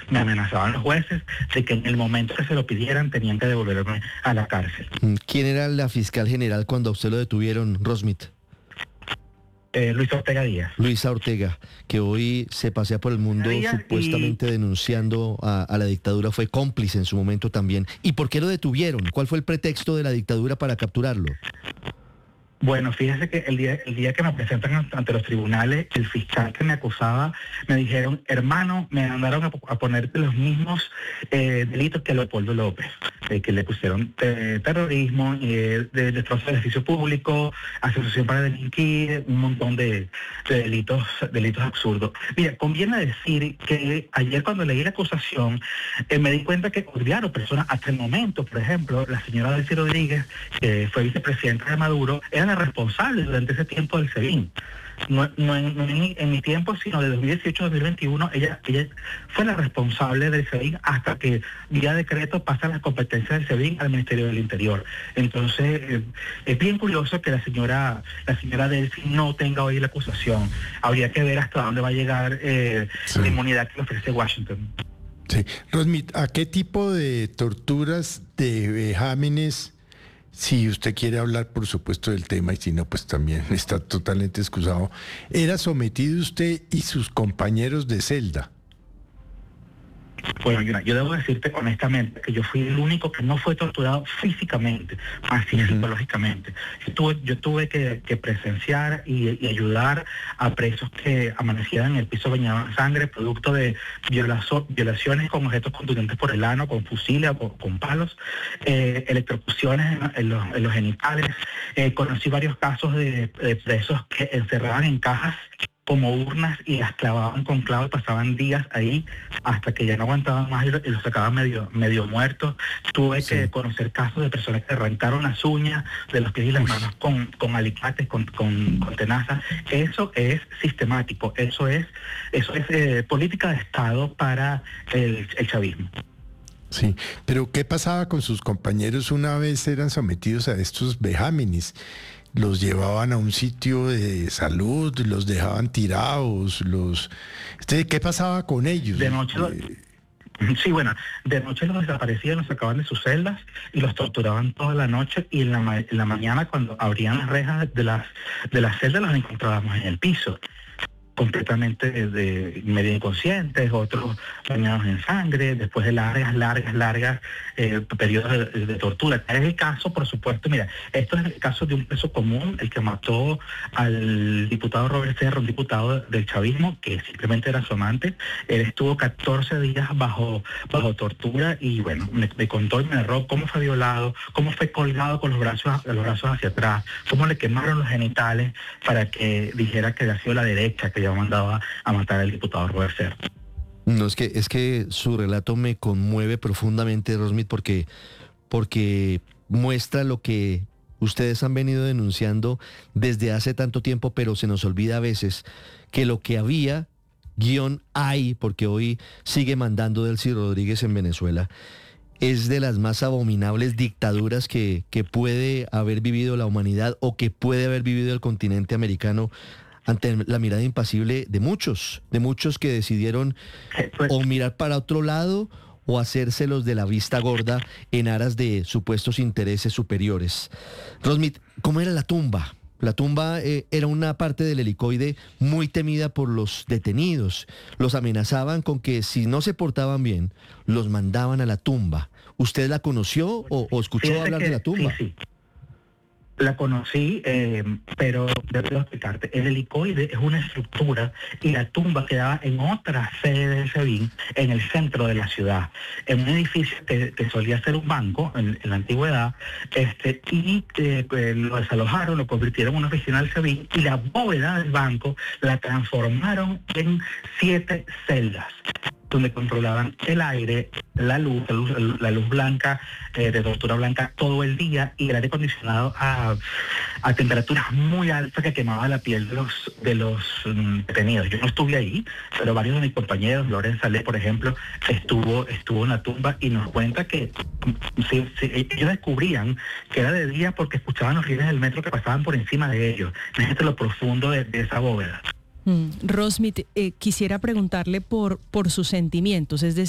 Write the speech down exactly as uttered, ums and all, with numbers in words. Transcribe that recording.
me amenazaban los jueces de que en el momento que se lo pidieran tenían que devolverme a la cárcel. ¿Quién era la fiscal general cuando a usted lo detuvieron, Rosmith? Eh, Luisa Ortega Díaz. Luisa Ortega, que hoy se pasea por el mundo Díaz supuestamente y... denunciando a, a la dictadura, fue cómplice en su momento también. ¿Y por qué lo detuvieron? ¿Cuál fue el pretexto de la dictadura para capturarlo? Bueno, fíjese que el día, el día que me presentan ante los tribunales, el fiscal que me acusaba, me dijeron, hermano, me mandaron a, a ponerte los mismos eh, delitos que a Leopoldo López, eh, que le pusieron eh, terrorismo, eh, de destrozo del edificio público, asociación para delinquir, un montón de, de delitos, delitos absurdos. Mira, conviene decir que ayer cuando leí la acusación, eh, me di cuenta que odiaron personas hasta el momento, por ejemplo, la señora Delcy Rodríguez, que fue vicepresidenta de Maduro, era la responsable durante ese tiempo del SEBIN. No, no, en, no en, en mi tiempo, sino de dos mil dieciocho a dos mil veintiuno, ella, ella fue la responsable del SEBIN hasta que vía decreto pasan las competencias del SEBIN al Ministerio del Interior. Entonces, eh, es bien curioso que la señora la señora Delcy no tenga hoy la acusación. Habría que ver hasta dónde va a llegar eh, sí. la inmunidad que le ofrece Washington. Sí. Rosmith, ¿a qué tipo de torturas, de vejámenes, si usted quiere hablar, por supuesto, del tema, y si no, pues también está totalmente excusado, era sometido usted y sus compañeros de celda? Bueno, yo debo decirte honestamente que yo fui el único que no fue torturado físicamente, más uh-huh. psicológicamente. Yo tuve, yo tuve que, que presenciar y, y ayudar a presos que amanecían en el piso bañados en sangre, producto de violazo, violaciones con objetos contundentes por el ano, con fusiles o con palos, eh, electrocuciones en, en, los, en los genitales. Eh, conocí varios casos de, de presos que encerraban en cajas como urnas y las clavaban con clavos, pasaban días ahí hasta que ya no aguantaban más y los sacaban medio, medio muertos. Tuve sí. que conocer casos de personas que arrancaron las uñas de los pies y las manos con, con alicates, con, con, con tenazas. Eso es sistemático, eso es, eso es eh, política de Estado para el, el chavismo. Sí, pero ¿qué pasaba con sus compañeros una vez eran sometidos a estos vejámenes? Los llevaban a un sitio de salud, los dejaban tirados, los... ¿Qué pasaba con ellos? De noche, eh... sí, bueno, de noche los desaparecían, los sacaban de sus celdas y los torturaban toda la noche, y en la, ma- en la mañana, cuando abrían las rejas de las, de las celdas, los encontrábamos en el piso, completamente de, de medio inconscientes, otros bañados en sangre, después de largas, largas, largas eh, periodos de, de tortura. Es el caso, por supuesto, mira, esto es el caso de un preso común, el que mató al diputado Robert Serra, un diputado del chavismo, que simplemente era su amante. Él estuvo catorce días bajo, bajo tortura y, bueno, me, me contó y me narró cómo fue violado, cómo fue colgado con los brazos, los brazos hacia atrás, cómo le quemaron los genitales para que dijera que había sido la derecha que ya mandaba a matar al diputado Robert Serra. No, es que, es que su relato me conmueve profundamente, Rosmith, porque, porque muestra lo que ustedes han venido denunciando desde hace tanto tiempo, pero se nos olvida a veces que lo que había, guión hay, porque hoy sigue mandando Delcy Rodríguez en Venezuela, es de las más abominables dictaduras que, que puede haber vivido la humanidad o que puede haber vivido el continente americano, ante la mirada impasible de muchos, de muchos que decidieron o mirar para otro lado o hacérselos de la vista gorda en aras de supuestos intereses superiores. Rosmith, ¿cómo era la tumba? La tumba eh, era una parte del helicoide muy temida por los detenidos. Los amenazaban con que si no se portaban bien, los mandaban a la tumba. ¿Usted la conoció o, o escuchó Fíjate hablar que, de la tumba? Sí, sí. La conocí, eh, pero debo explicarte, el helicoide es una estructura y la tumba quedaba en otra sede del SEBIN, en el centro de la ciudad, en un edificio que, que solía ser un banco en, en la antigüedad, este, y eh, lo desalojaron, lo convirtieron en una oficina del SEBIN, y la bóveda del banco la transformaron en siete celdas, donde controlaban el aire, la luz, la luz, la luz blanca, eh, de tortura blanca todo el día, y el aire acondicionado a, a temperaturas muy altas que quemaba la piel de los de los um, detenidos. Yo no estuve ahí, pero varios de mis compañeros, Lorenz Salé, por ejemplo, estuvo estuvo en la tumba y nos cuenta que si, si, ellos descubrían que era de día porque escuchaban los rieles del metro que pasaban por encima de ellos. Imagínate lo profundo de, de esa bóveda. Mm, Rosmith, eh, quisiera preguntarle por, por sus sentimientos, es decir,